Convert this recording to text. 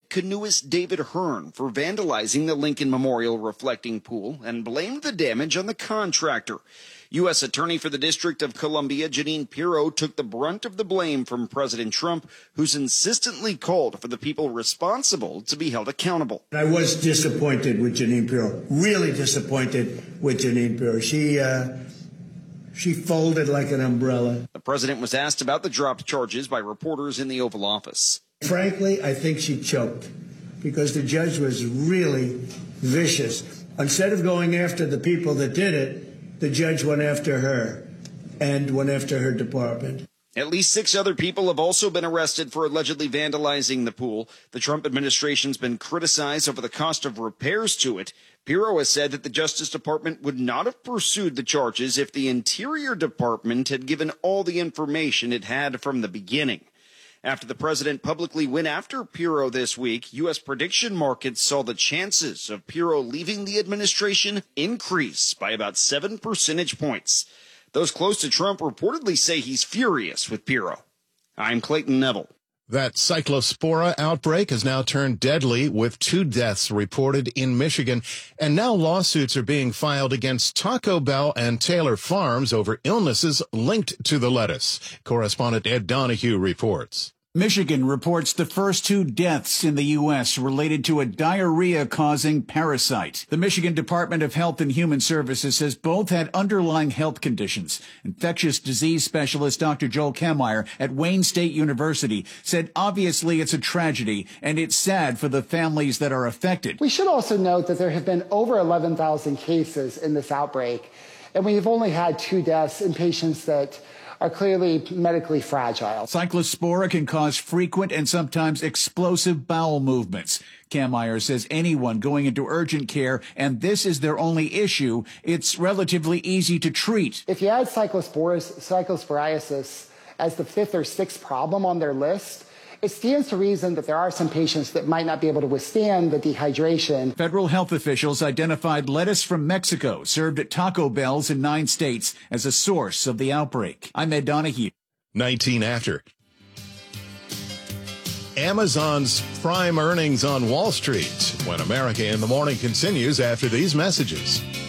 canoeist David Hearn for vandalizing the Lincoln Memorial reflecting pool and blamed the damage on the contractor. U.S. Attorney for the District of Columbia, Jeanine Pirro, took the brunt of the blame from President Trump, who's insistently called for the people responsible to be held accountable. I was disappointed with Jeanine Pirro, really disappointed with Jeanine Pirro. She folded like an umbrella. The president was asked about the dropped charges by reporters in the Oval Office. Frankly, I think she choked because the judge was really vicious. Instead of going after the people that did it, the judge went after her and went after her department. At least 6 other people have also been arrested for allegedly vandalizing the pool. The Trump administration's been criticized over the cost of repairs to it. Pirro has said that the Justice Department would not have pursued the charges if the Interior Department had given all the information it had from the beginning. After the president publicly went after Pirro this week, U.S. prediction markets saw the chances of Pirro leaving the administration increase by about 7 percentage points. Those close to Trump reportedly say he's furious with Pirro. I'm Clayton Neville. That cyclospora outbreak has now turned deadly, with 2 deaths reported in Michigan. And now lawsuits are being filed against Taco Bell and Taylor Farms over illnesses linked to the lettuce. Correspondent Ed Donahue reports. Michigan reports the first 2 deaths in the U.S. related to a diarrhea-causing parasite. The Michigan Department of Health and Human Services says both had underlying health conditions. Infectious disease specialist Dr. Joel Kammeier at Wayne State University said obviously it's a tragedy and it's sad for the families that are affected. We should also note that there have been over 11,000 cases in this outbreak, and we've only had 2 deaths in patients that are clearly medically fragile. Cyclospora can cause frequent and sometimes explosive bowel movements. Kammeier says anyone going into urgent care, and this is their only issue, it's relatively easy to treat. If you add cyclosporiasis as the 5th or 6th problem on their list, it stands to reason that there are some patients that might not be able to withstand the dehydration. Federal health officials identified lettuce from Mexico served at Taco Bells in 9 states as a source of the outbreak. I'm Ed Donahue. 19 after. Amazon's prime earnings on Wall Street when America in the Morning continues after these messages.